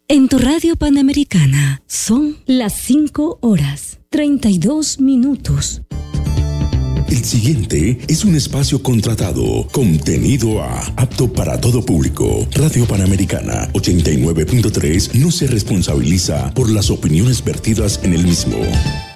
En tu radio Panamericana son las 5:32. El siguiente es un espacio contratado, contenido apto para todo público. Radio Panamericana 89.3 no se responsabiliza por las opiniones vertidas en el mismo.